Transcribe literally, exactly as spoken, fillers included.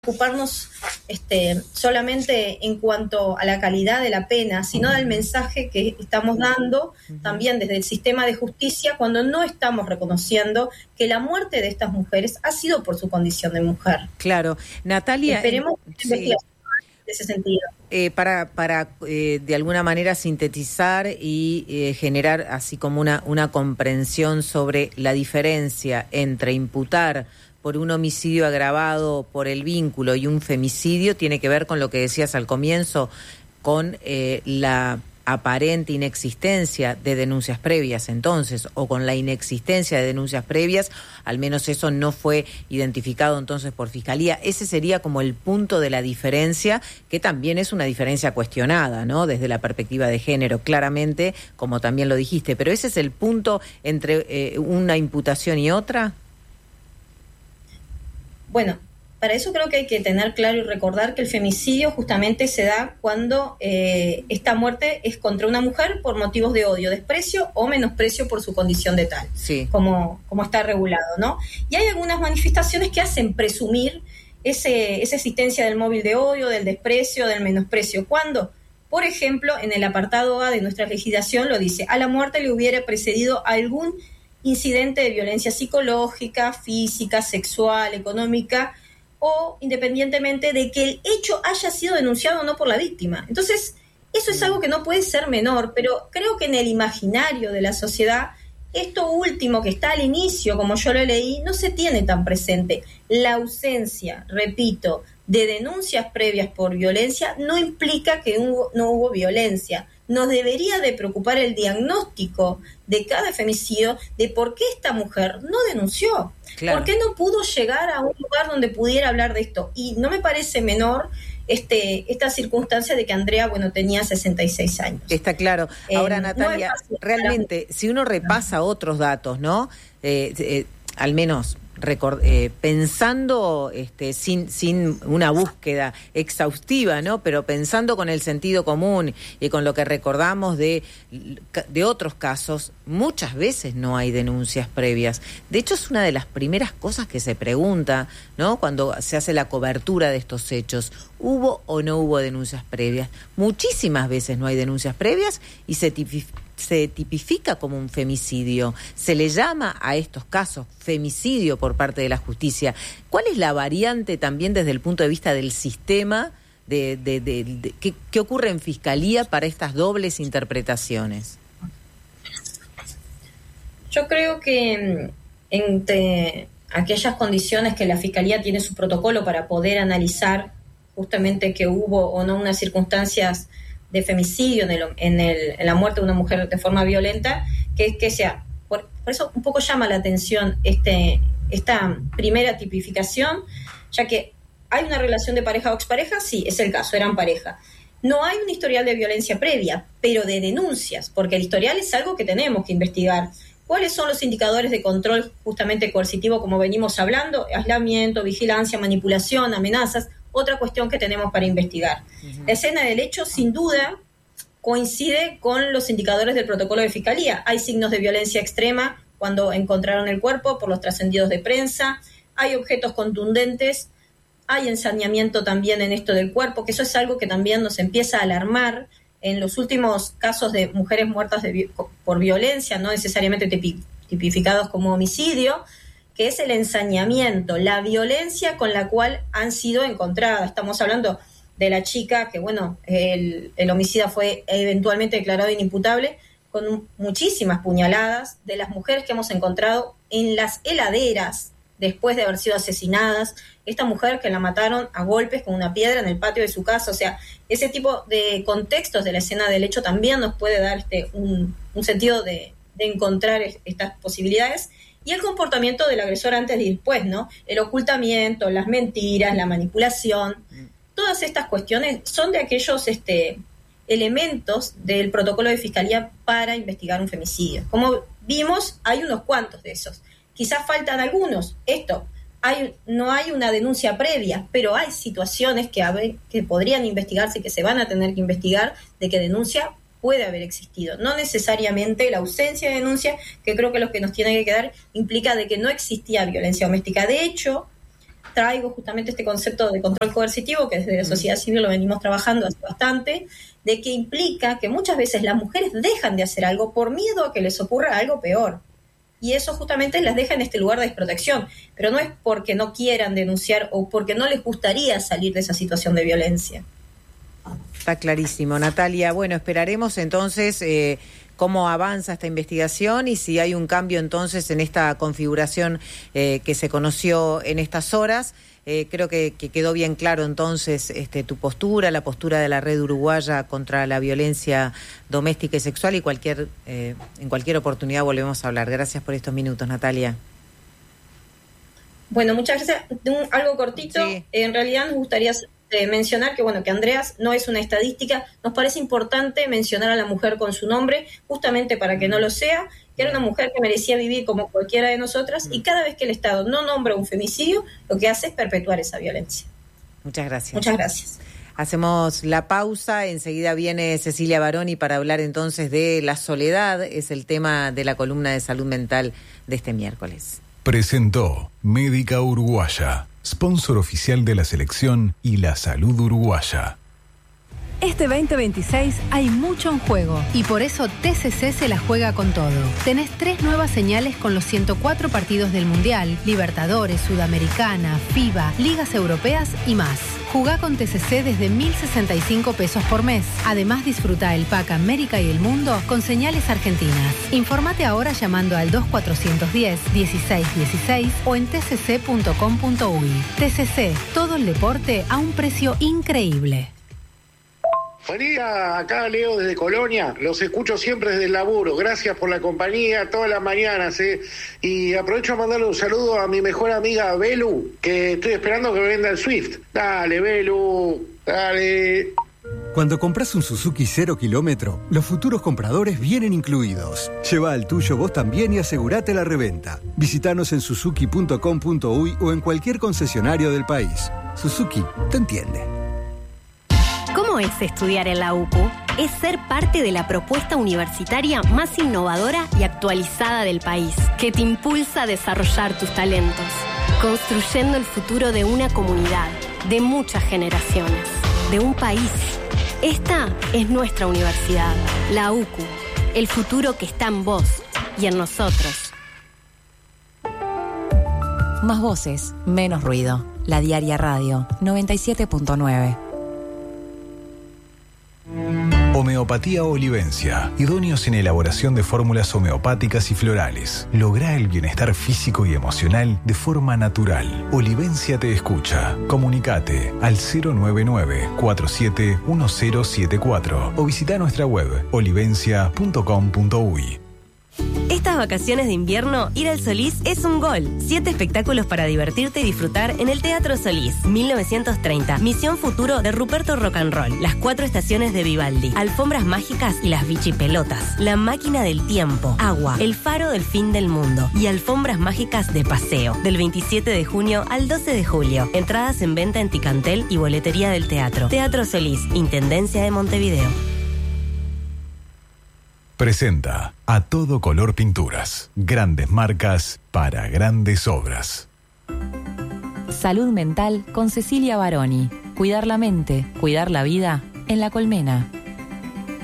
ocuparnos este, solamente en cuanto a la calidad de la pena, sino del mensaje que estamos dando también desde el sistema de justicia cuando no estamos reconociendo que la muerte de estas mujeres ha sido por su condición de mujer. Claro. Natalia... Esperemos eh, que sí. En ese sentido. Eh, para para eh, de alguna manera sintetizar y eh, generar así como una, una comprensión sobre la diferencia entre imputar por un homicidio agravado por el vínculo y un femicidio, tiene que ver con lo que decías al comienzo, con eh, la aparente inexistencia de denuncias previas entonces, o con la inexistencia de denuncias previas, al menos eso no fue identificado entonces por Fiscalía. Ese sería como el punto de la diferencia, que también es una diferencia cuestionada, ¿no? Desde la perspectiva de género, claramente, como también lo dijiste, pero ese es el punto entre eh, una imputación y otra. Bueno, para eso creo que hay que tener claro y recordar que el femicidio justamente se da cuando eh, esta muerte es contra una mujer por motivos de odio, desprecio o menosprecio por su condición de tal, sí. como, como está regulado, ¿no? Y hay algunas manifestaciones que hacen presumir ese, esa existencia del móvil de odio, del desprecio, del menosprecio. ¿Cuándo? Por ejemplo, en el apartado A de nuestra legislación lo dice: a la muerte le hubiera precedido algún incidente de violencia psicológica, física, sexual, económica, o independientemente de que el hecho haya sido denunciado o no por la víctima. Entonces, eso es algo que no puede ser menor, pero creo que en el imaginario de la sociedad, esto último que está al inicio, como yo lo leí, no se tiene tan presente. La ausencia, repito, de denuncias previas por violencia no implica que hubo, no hubo violencia. Nos debería de preocupar el diagnóstico de cada femicidio, de por qué esta mujer no denunció, claro. ¿Por qué no pudo llegar a un lugar donde pudiera hablar de esto? Y no me parece menor este esta circunstancia de que Andrea, bueno, tenía sesenta y seis años. Está claro. Ahora, eh, Natalia, no fácil, realmente, para... si uno repasa otros datos, ¿no? Eh, eh, al menos... Record, eh, pensando este, sin sin una búsqueda exhaustiva, ¿no? Pero pensando con el sentido común y con lo que recordamos de, de otros casos, muchas veces no hay denuncias previas. De hecho, es una de las primeras cosas que se pregunta, ¿no? Cuando se hace la cobertura de estos hechos. ¿Hubo o no hubo denuncias previas? Muchísimas veces no hay denuncias previas y se tipifica se tipifica como un femicidio, se le llama a estos casos femicidio por parte de la justicia. ¿Cuál es la variante también desde el punto de vista del sistema de, de, de, de qué, qué ocurre en Fiscalía para estas dobles interpretaciones? Yo creo que entre aquellas condiciones que la Fiscalía tiene su protocolo para poder analizar justamente que hubo o no unas circunstancias de femicidio en, el, en, el, en la muerte de una mujer de forma violenta, que, que sea, por, por eso un poco llama la atención este, esta primera tipificación, ya que hay una relación de pareja o expareja, sí, es el caso, eran pareja. No hay un historial de violencia previa, pero de denuncias, porque el historial es algo que tenemos que investigar. ¿Cuáles son los indicadores de control justamente coercitivo, como venimos hablando? Aislamiento, vigilancia, manipulación, amenazas. Otra cuestión que tenemos para investigar. Uh-huh. La escena del hecho, sin duda, coincide con los indicadores del protocolo de Fiscalía. Hay signos de violencia extrema cuando encontraron el cuerpo por los trascendidos de prensa, hay objetos contundentes, hay ensañamiento también en esto del cuerpo, que eso es algo que también nos empieza a alarmar en los últimos casos de mujeres muertas de, por violencia, no necesariamente tipi, tipificados como homicidio, que es el ensañamiento, la violencia con la cual han sido encontradas. Estamos hablando de la chica que, bueno, el, el homicida fue eventualmente declarado inimputable, con muchísimas puñaladas, de las mujeres que hemos encontrado en las heladeras después de haber sido asesinadas, esta mujer que la mataron a golpes con una piedra en el patio de su casa. O sea, ese tipo de contextos de la escena del hecho también nos puede dar este un, un sentido de, de encontrar estas posibilidades. Y el comportamiento del agresor antes y después, ¿no? El ocultamiento, las mentiras, la manipulación, todas estas cuestiones son de aquellos este, elementos del protocolo de Fiscalía para investigar un femicidio. Como vimos, hay unos cuantos de esos. Quizás faltan algunos. Esto, hay, no hay una denuncia previa, pero hay situaciones que, habe, que podrían investigarse, que se van a tener que investigar, de que denuncia puede haber existido. No necesariamente la ausencia de denuncia, que creo que lo que nos tiene que quedar implica de que no existía violencia doméstica. De hecho, traigo justamente este concepto de control coercitivo, que desde la sociedad civil lo venimos trabajando hace bastante, de que implica que muchas veces las mujeres dejan de hacer algo por miedo a que les ocurra algo peor. Y eso justamente las deja en este lugar de desprotección. Pero no es porque no quieran denunciar o porque no les gustaría salir de esa situación de violencia. Está clarísimo, Natalia. Bueno, esperaremos entonces eh, cómo avanza esta investigación y si hay un cambio entonces en esta configuración eh, que se conoció en estas horas. Eh, creo que, que quedó bien claro entonces este, tu postura, la postura de la Red Uruguaya contra la violencia doméstica y sexual, y cualquier eh, en cualquier oportunidad volvemos a hablar. Gracias por estos minutos, Natalia. Bueno, muchas gracias. Un, algo cortito. Sí. En realidad nos gustaría eh, mencionar que, bueno, que Andreas no es una estadística. Nos parece importante mencionar a la mujer con su nombre, justamente para que no lo sea, que era una mujer que merecía vivir como cualquiera de nosotras, y cada vez que el Estado no nombra un femicidio, lo que hace es perpetuar esa violencia. Muchas gracias. Muchas gracias. Hacemos la pausa, enseguida viene Cecilia Baroni para hablar entonces de la soledad, es el tema de la columna de salud mental de este miércoles. Presentó Médica Uruguaya, sponsor oficial de la selección y la salud uruguaya. Este veinte veintiséis hay mucho en juego y por eso T C C se la juega con todo. Tenés tres nuevas señales con los ciento cuatro partidos del Mundial, Libertadores, Sudamericana, FIBA, Ligas Europeas y más. Jugá con T C C desde mil sesenta y cinco pesos por mes. Además, disfruta el Pack América y el Mundo con señales argentinas. Informate ahora llamando al dos cuatrocientos diez, dieciséis dieciséis o en t c c punto com punto u y. T C C, todo el deporte a un precio increíble. Buen día, acá Leo desde Colonia, los escucho siempre desde el laburo, gracias por la compañía todas las mañanas, ¿eh? Y aprovecho a mandarle un saludo a mi mejor amiga Belu, que estoy esperando que me venda el Swift. Dale, Belu, dale. Cuando compras un Suzuki cero kilómetro, los futuros compradores vienen incluidos. Lleva el tuyo vos también y asegurate la reventa. Visítanos en suzuki punto com punto u y o en cualquier concesionario del país. Suzuki te entiende. ¿Cómo es estudiar en la U C U? Es ser parte de la propuesta universitaria más innovadora y actualizada del país, que te impulsa a desarrollar tus talentos, construyendo el futuro de una comunidad, de muchas generaciones, de un país. Esta es nuestra universidad, la U C U, el futuro que está en vos y en nosotros. Más voces, menos ruido. La Diaria Radio, noventa y siete punto nueve. Homeopatía Olivencia, idóneos en elaboración de fórmulas homeopáticas y florales. Lográ el bienestar físico y emocional de forma natural. Olivencia te escucha. Comunicate al cero nueve nueve, cuatro siete uno cero siete cuatro o visita nuestra web olivencia punto com punto u y. Estas vacaciones de invierno, ir al Solís es un gol. Siete espectáculos para divertirte y disfrutar en el Teatro Solís. mil novecientos treinta, Misión Futuro de Ruperto Rock and Roll. Las cuatro estaciones de Vivaldi. Alfombras mágicas y las bichipelotas. La máquina del tiempo. Agua. El faro del fin del mundo. Y alfombras mágicas de paseo. Del veintisiete de junio al doce de julio. Entradas en venta en Ticantel y boletería del teatro. Teatro Solís, Intendencia de Montevideo. Presenta A Todo Color Pinturas. Grandes marcas para grandes obras. Salud mental con Cecilia Baroni. Cuidar la mente, cuidar la vida en La Colmena.